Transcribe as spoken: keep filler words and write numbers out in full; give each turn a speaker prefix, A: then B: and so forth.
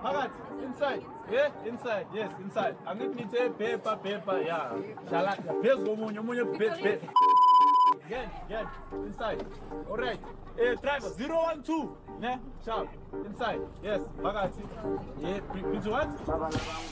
A: phakathi, inside. Yeah, inside. Yes, inside. Angikuthe paper, paper. Yeah. Shala, phezulu komunye, omunye phezulu. Get, get inside. All right. Eh, driver zero one two. Ne, sharp. Inside. Yes, phakathi. Yeah, into what?